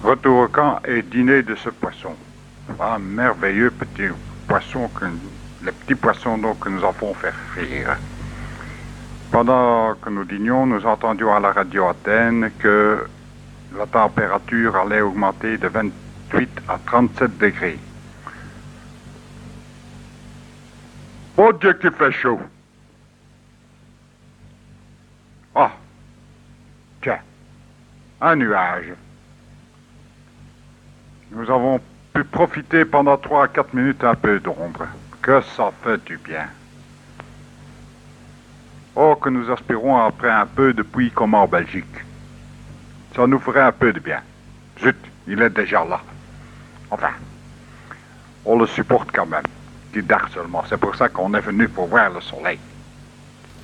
Retour au camp et dîner de ce poisson. Un merveilleux petit poisson, les petits poissons donc, que nous avons fait frire. Pendant que nous dînions, nous entendions à la radio Athènes que la température allait augmenter de 28 à 37 degrés. Bon Dieu qu'il fait chaud. Ah, tiens, un nuage. Nous avons pu profiter pendant 3 à 4 minutes un peu d'ombre. Que ça fait du bien. Oh, que nous aspirons après un peu de pluie comme en Belgique. Ça nous ferait un peu de bien. Zut, il est déjà là. Enfin, on le supporte quand même. Du dark seulement. C'est pour ça qu'on est venu pour voir le soleil.